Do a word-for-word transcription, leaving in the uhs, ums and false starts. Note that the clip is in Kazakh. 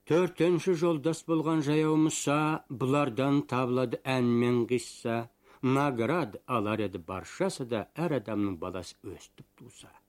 Төртінші жолдас болған жаяумызса, бұлардан табылады ән мен қисса. Наград алар еді баршасы да, әр адамның баласы өстіп туса.